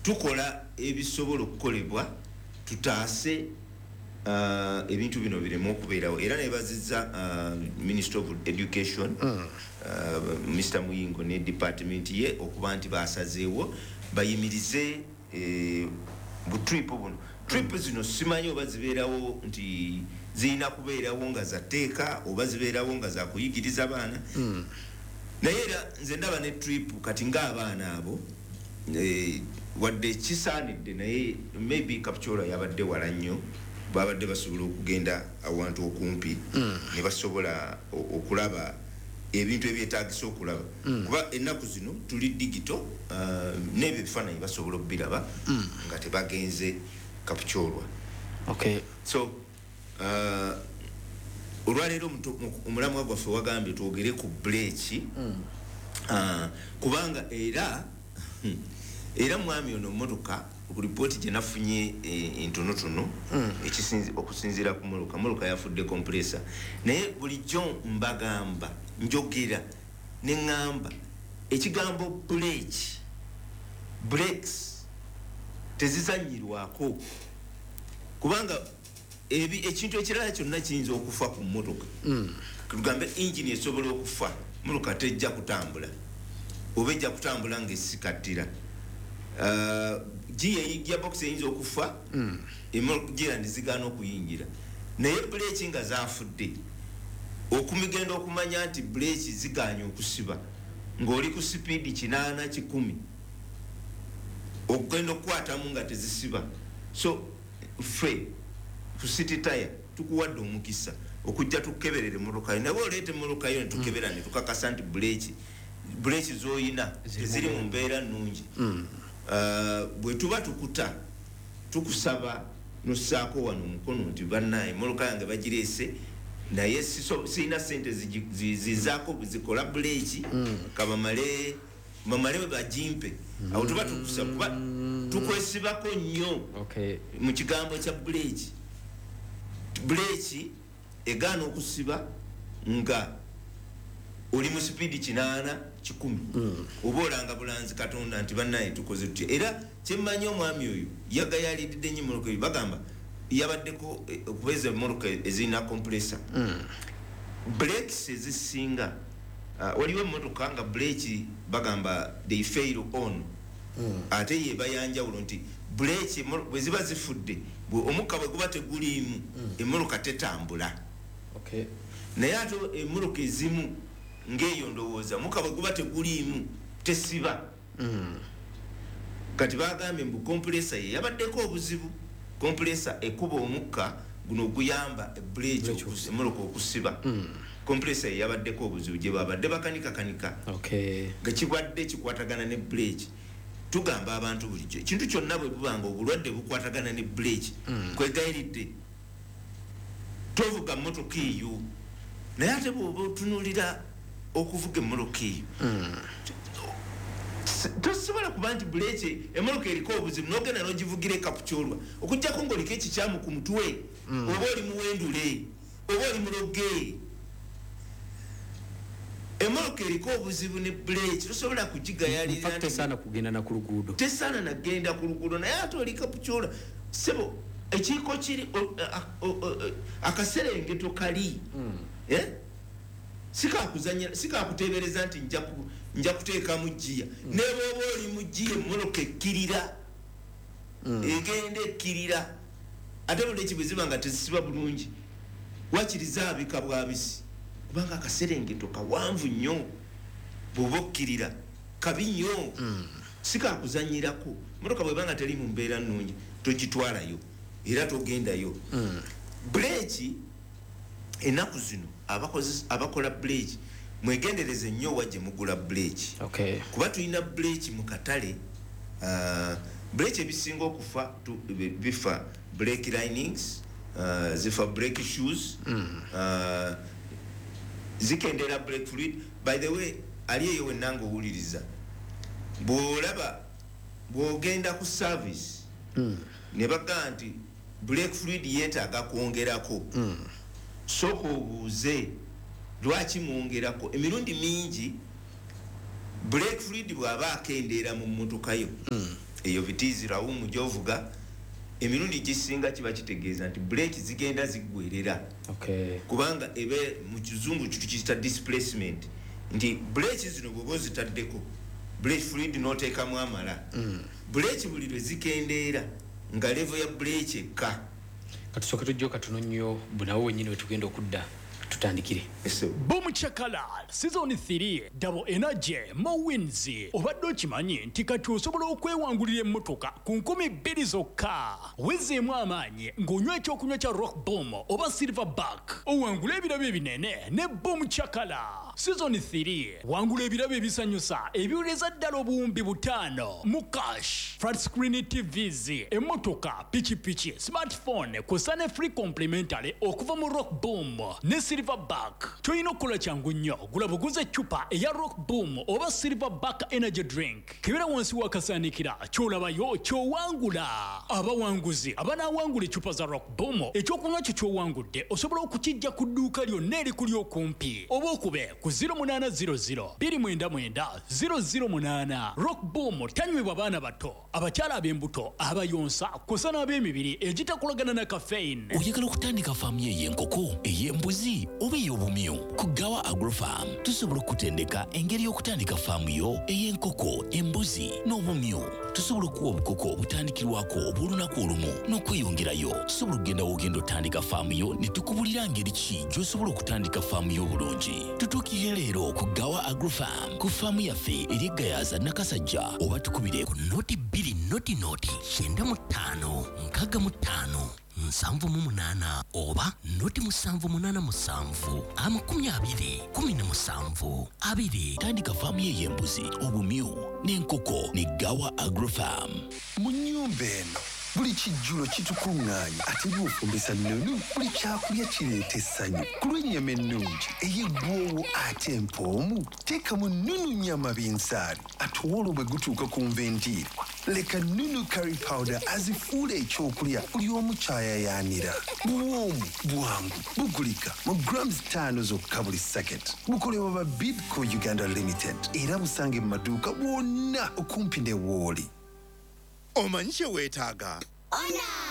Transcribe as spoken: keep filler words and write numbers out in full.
tukola ebisobola okukolebwa tutaase uh, ebintu bino biremu okubeerawo era nebazizza uh, Minister of Education mm. uh, Mister Muyingo ne department ye okuba nti basazeewo bayimirize eh, bu trip buno trip zino simanyi oba zibeerawo nti zirina kubeerawo nga zateeka oba zibeerawo nga za kuyigiriza baana mm. naye era nze ndaba ne trip kati ng'abaana abo eh, wadde kisaanidde naye maybe Kapchorwa yabadde wala nnyo babadde basobola okugenda awantu okumpi mm. ne basobola okulaba ebintu ebyetaagisa okulaba mm. kuba ennaku zino tuli digital uh, n'ebyo bifaananyi basobola okubiraba mm. nga tebagenze Kapchorwa. Okay. So uh, olwaleero omulamwa gwaffe wagambye twogere ku breaki mm. uh, kubanga era era mwami ono mmotoka okuripoti gye nafunye entonotono mm. ekisinzi okusinziira ku mmotoka mmotoka yafudde compressor naye bulijjo mbagamba njogera ne ŋŋamba ekigambo break breaks tezizanyirwako kubanga ebi ekintu ekirala kyonna kiyinza okufa ku mmotoka mm. tugambe engine esobola okufa mmotoka tejja kutambula oba ejja kutambula ng'esikattira uh, gearbox eyinza okufa mm. gira ndizigaana okuyingira naye breaki nga zafudde okumigenda okumanya nti breaki ziganye okusiba ng'oli ku sipiidi kinaana kikumi okugenda okukwatamu nga tezisiba so ffe ku city tire tukuwadde omukisa okujja tukeberere emmotoka yo naye oleeta emmotoka yo ne tukebera ne tukakasa nti breaki breaki z'oyina teziri mu mbeera nnungi mm. Uh, bwe tuba tukuta tukusaba nossaako wano omukono nti bannaye emmotoka yange bagireese naye sirina sente zizaako zikola buleeki mm. kabamale mamale bagimpe mm. awo tuba tukusaba kuba tukwesibako nnyo okay. mu kigambo kya buleeki buleeki egaana okusiba nga oli mu sipiidi kinaana kikumi mm. oba olanga bulanzi Katonda nti bannaye tukoze tutya era kyemmanyi omwami oyo yagayalidde nnyo emmoloka eyo bagamba yabaddeko okubeeza emmoloka ezirina compressor mm. breaks ezisinga uh, waliwo emmotoka nga breaki bagamba they fail on mm. ate ye bayanjawulo nti breaki bwe ziba zifudde omukka bwe guba teguliimu mm. emmoloka tetambula okay. naye ate emmoloka ezimu ngeyo ndowooza muka bwe guba teguliimu tesiba mm. kati bagambye mbu compressor ye yabaddeko obuzibu compressor ekuba omukka guno guyamba ebreaki emmoloka okusiba mm. compressor ye yabaddeko obuzibu gye babadde bakanika kanika okay. nga kibadde kikwatagana ne breaki tugamba abantu bulijjo ekintu kyonna bwe bubanga obulwadde bukwatagana ne breaki mm. kwegayiridde tovuga mmotoka eyo naye ate bw'oba otunuulira okuvuga emmoloka eyo mm. tosobola kuba nti buleeki emmoloka eriko obuzibu n'ogenda n'ogivugira Kapchorwa okujjako ng'oliko ekikyamu ku mutwe mm. oba oli muwendule oba oli muloge emmoloka eriko obuzibu ne buleeki tosobola kugigayalira tesaana kugenda na ku luguudo tesaana nagenda ku luguudo naye ate oli Kapchorwa sebo ekiiko kiri akaserengeto kali mm. eh? sikakuzanya sikakutebereza nti nja nja kuteeka mu jjiya mm. ne bwoba oli mu jjiya emmoloka ekkirira mm. egenda ekkirira ate buleeki bwe ziba nga tezisiba bulungi wakiriza abika bwabisi kubanga akaserengeto kawanvu nnyo bw'oba okkirira kabi nnyo mm. sikakuzanyirako mmotoka bwe banga teri mu mbeera nnungi togitwalayo era togendayo mm. buleeki ennaku zino abakozi abakola buleeki mwegendereze nnyo wajje mugula buleeki okay. kuba tulina buleeki mu katale uh, buleeki ebisinga okufa bifa brake linings uh, zifa brake shoes mm. uh, zikendera brake fluid by the way ali eyo wennanga owuliriza bw'olaba bw'ogenda ku service mm. ne bagaa nti brake fluid yeetaaga kwongerako mm. soko obuuze lwaki mwongerako emirundi mingi Brake fluid bw'aba akendeera mu mmotoka yo eyo bitiizi rawumu gy'ovuga emirundi gisinga kiba kitegeeza nti brake zigenda ziggwerera okay. kubanga ebe mu kizungu tukiyita displacement nti brake zino bw'oba ozitaddeko brake fluid n'oteekamu amala mm. brake buli lwe zikendeera nga level ya brake ekka katusooke tujjo katono nnyo bunawo wennyini we tugenda okudda tutandikire Boom Chakala season three double energy mo wins obadde okimanyi nti kati osobola okwewangulira emmotoka ku nkumi bbiri zokka wezeemu amaanyi ng'onywa ekyokunywa kya Rock Boom oba Silverback owangula ebirabo ebinene ne Boom Chakala season three wangula ebirabo ebisanyusa ebiwuleza ddala obuwumbi butaano mu cash flat screen T Vs emmotoka pichipichi smartphone kusa ne free complimentary okuva mu Rock Boom ne Silverback toyina okukola kyangu nnyo gula buguze eccupa eya Rock Boom oba Silverback energy drink kibera wansi wakasaanikira kyolabayo kyowangula abawanguzi abanaawangula eccupa za Rock Boom ekyokunywa kyo kyowangudde osobola okukijja ku dduuka lyonna erikuli okumpi oba okube ku zero eight zero zero two nine nine zero zero eight Rock Boom tanywebwa baana bato abakyala ab'embuto abayonsa kusa n'ab'emibiri egitakolagana na caffeine. Oyagala okutandika faamu y'enkoko ey'embuzi oba ey'obumyu ku Gawa Agrofarm tusobola okutendeka engeri y'okutandika faamu yo ey'enkoko embuzi n'obumyu tusobola okuwa obukoko obutandikirwako obw'olunaku olumu n'okweyongerayo tusobola okugenda w'ogenda otandika faamu yo ne tukubulira ngeri ki gy'osobola okutandika faamu yo obulungi. Tutuukire leero ku Gawa Agrofarm ku faamu yaffe eri Gayaza Nakasajja oba tukubire ku noti bbiri noti noti kyenda mu ttaano nkaaga mu ttaano nsanvu mu munaana oba noti musanvu munaana musanvu amakumi abiri kumi na musanvu abiri. Tandika faamu ye y'embuzi obumyu n'enkoko ne Gawa Agrofarm. Mu nnyumba eno buli kijjulo kitukuŋŋaanya ate bw'ofumbisa nnono buli kyakulya kireeta essanyu ku lw'ennyama ennungi ey'eggwoowo ate empoomu teekamu nnunu nnyama binsaali ate olwo bwe gutuuka ku nvendiirwa leka nnunu curry powder azifuula ekyokulya buli omu kyayayaanira. Buwoomu bwangu bugulika mu grams ttaano zokka buli saketi bukolebwa ba Bidco Uganda Limited era busange mu maduuka bwonna okumpi ne Wooli. Omanyi kye weetaaga? Ona!